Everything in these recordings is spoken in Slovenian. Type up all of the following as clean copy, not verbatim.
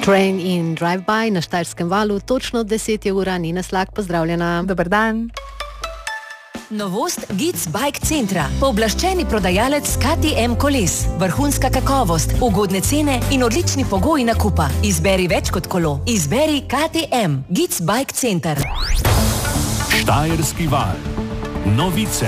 Train in Drive-by na Štajerskem valu, točno 10 ura, Nina Slak, pozdravljena. Dober dan. Novost Gic Bike Centra. Pooblaščeni prodajalec KTM koles. Vrhunska kakovost, ugodne cene in odlični pogoji nakupa. Izberi več kot kolo. Izberi KTM. Gic Bike Center. Štajerski val. Novice.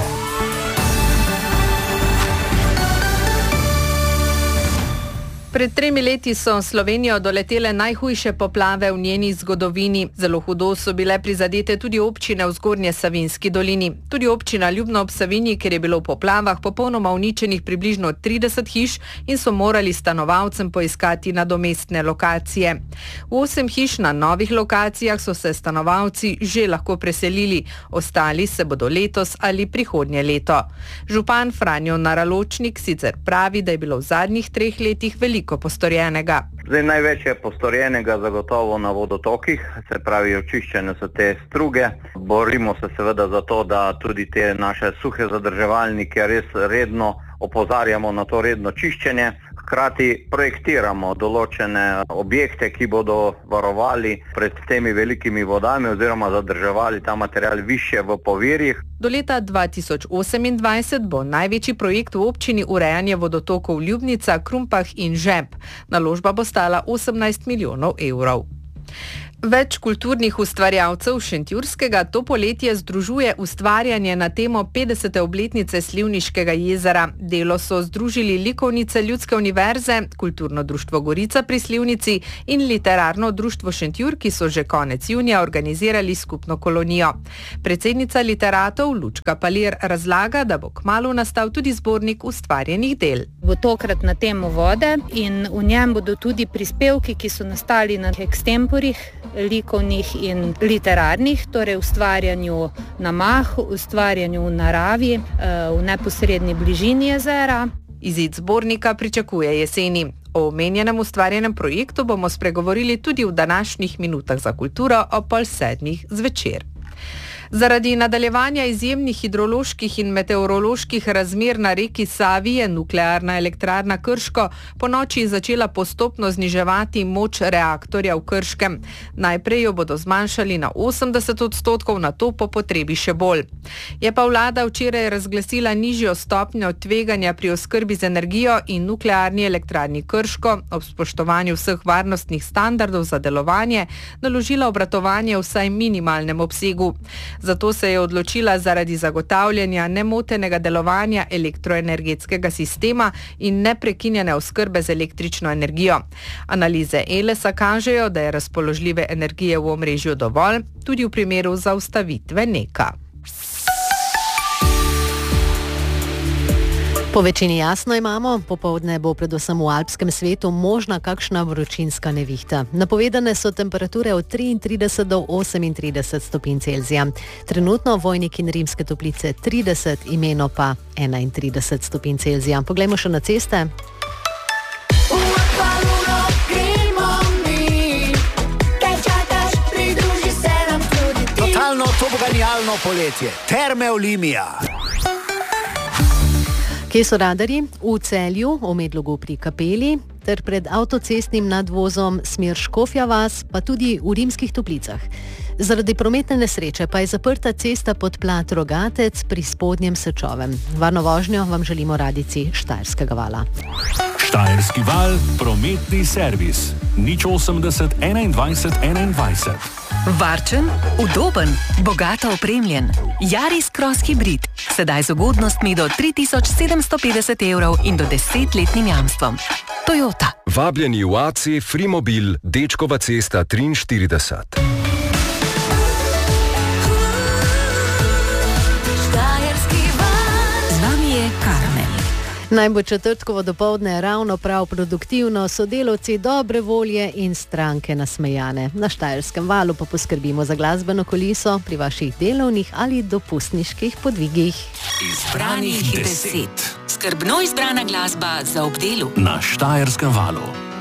Pred 3 leti so Slovenijo doletele najhujše poplave v njeni zgodovini. Zelo hudo so bile prizadete tudi občine v Zgornje Savinjski dolini. Tudi občina Ljubno ob Savinji, kjer je bilo v poplavah popolnoma uničenih približno 30 hiš in so morali stanovalcem poiskati nadomestne lokacije. V 8 hiš na novih lokacijah so se stanovalci že lahko preselili, ostali se bodo letos ali prihodnje leto. Župan Franjo Naraločnik sicer pravi, da je bilo v zadnjih 3 letih veliko postorjenega. Največ je postorjenega zagotovo na vodotokih, se pravi očiščene so te struge. Borimo se seveda za to, da tudi te naše suhe zadrževalnike res redno opozarjamo na to redno čiščenje. Hkrati projektiramo določene objekte, ki bodo varovali pred temi velikimi vodami oziroma zadrževali ta material višje v povirjih. Do leta 2028 bo največji projekt v občini urejanje vodotokov Ljubnica, Krumpah in Žep. Naložba bo stala 18 milijonov evrov. Več kulturnih ustvarjalcev Šentjurskega to poletje združuje ustvarjanje na temo 50. obletnice Slivniškega jezera. Delo so združili likovnice Ljudske univerze, Kulturno društvo Gorica pri Slivnici in Literarno društvo Šentjur, ki so že konec junija organizirali skupno kolonijo. Predsednica literatov Lučka Palir razlaga, da bo kmalu nastal tudi zbornik ustvarjenih del. Bo tokrat na temo vode in v njem bodo tudi prispevki, ki so nastali na ekstemporih, likovnih in literarnih, torej ustvarjanju na mahu, ustvarjanju v naravi, v neposredni bližini jezera. Izid zbornika pričakuje jeseni. O omenjenem ustvarjenem projektu bomo spregovorili tudi v današnjih minutah za kulturo ob 6:30 zvečer. Zaradi nadaljevanja izjemnih hidroloških in meteoroloških razmer na reki Savi je nuklearna elektrarna Krško ponoči začela postopno zniževati moč reaktorja v Krškem. Najprej jo bodo zmanjšali na 80%, nato po potrebi še bolj. Je pa vlada včeraj razglasila nižjo stopnjo tveganja pri oskrbi z energijo in nuklearni elektrarni Krško ob spoštovanju vseh varnostnih standardov za delovanje naložila obratovanje v vsaj minimalnem obsegu. Zato se je odločila zaradi zagotavljanja nemotenega delovanja elektroenergetskega sistema in neprekinjene oskrbe z električno energijo. Analize Elesa kažejo, da je razpoložljive energije v omrežju dovolj, tudi v primeru zaustavitve NEK-a. Po večini jasno imamo, popoldne bo predvsem v alpskem svetu možna kakšna vročinska nevihta. Napovedane so temperature od 33 do 38 stopinj Celzija. Trenutno Vojnik in Rimske Toplice 30, Imeno pa 31 stopinj Celzija. Poglejmo še na ceste. Totalno toboganijalno poletje. Terme Olimia. Kje so radarji? V Celju, v Medlogu pri Kapeli ter pred avtocestnim nadvozom smer Škofja vas, pa tudi v Rimskih Toplicah. Zaradi prometne nesreče pa je zaprta cesta pod plat Rogatec pri Spodnjem Sečovem. Varno vožnjo vam želimo radijci Štajerskega vala. Štajerski val, prometni servis. 080 21 21. Varčen, udoben, bogato opremljen. Yaris Cross Hybrid. Sedaj z ugodnostmi do 3750 evrov in do 10-letnim jamstvom. Toyota. Vabljeni v AC Frimobil, Dečkova cesta 43. Naj bo četrtkovo dopoldne ravno prav produktivno, sodelavci dobre volje in stranke nasmejane. Na Štajerskem valu pa poskrbimo za glasbeno kuliso pri vaših delovnih ali dopustniških podvigih. Izbranih 10. Skrbno izbrana glasba za ob delu. Na Štajerskem valu.